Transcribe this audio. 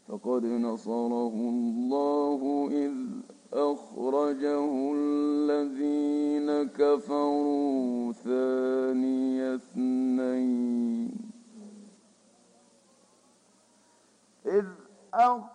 فقد نصره الله إذ أخرجه الذين كفروا ثاني اثنين إذ